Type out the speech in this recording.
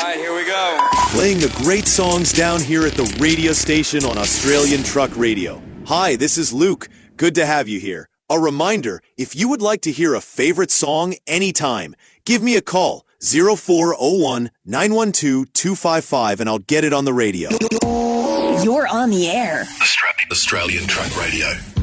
right, here we go. Playing the great songs down here at the radio station on Australian Truck Radio. Hi, this is Luke. Good to have you here. A reminder, if you would like to hear a favorite song anytime, give me a call, 0401-912-255, and I'll get it on the radio. You're on the air. Australian Truck Radio.